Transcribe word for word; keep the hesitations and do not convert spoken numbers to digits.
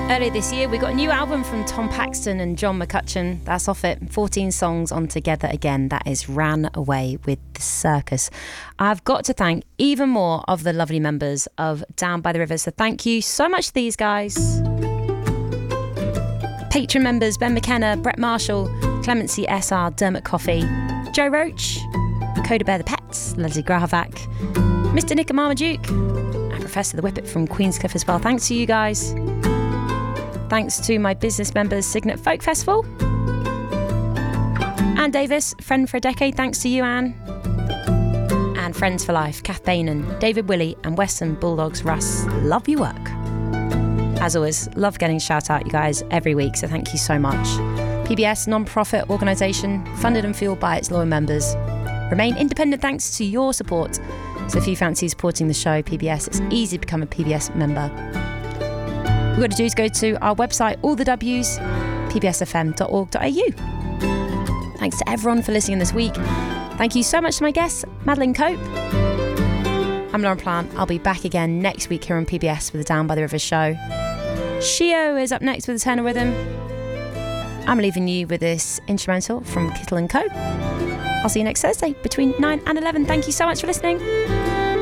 Earlier this year, we got a new album from Tom Paxton and John McCutcheon. That's off it. fourteen songs on Together Again. That is Ran Away with the Circus. I've got to thank even more of the lovely members of Down by the River. So thank you so much to these guys. Patron members Ben McKenna, Brett Marshall, Clemency S R, Dermot Coffey, Joe Roach, Coda Bear the Pets, Leslie Grahavac, Mister Nick and Marmaduke, and Professor the Whippet from Queenscliff as well. Thanks to you guys. Thanks to my business members, Signet Folk Festival. Anne Davis, friend for a decade. Thanks to you, Anne. And Friends for Life, Kath Bainan, David Willey, and Western Bulldogs Russ. Love your work. As always, love getting shout out, you guys, every week, so thank you so much. P B S, non-profit organisation, funded and fueled by its loyal members. Remain independent thanks to your support. So if you fancy supporting the show, P B S, it's easy to become a P B S member. All you've got to do is go to our website, all the W's, p b s f m dot org dot a u. Thanks to everyone for listening this week. Thank you so much to my guests, Madeline Cope. I'm Lauren Plant. I'll be back again next week here on P B S with the Down by the River show. Shio is up next with Eternal Rhythm. I'm leaving you with this instrumental from Kittle and Co. I'll see you next Thursday between nine and eleven. Thank you so much for listening.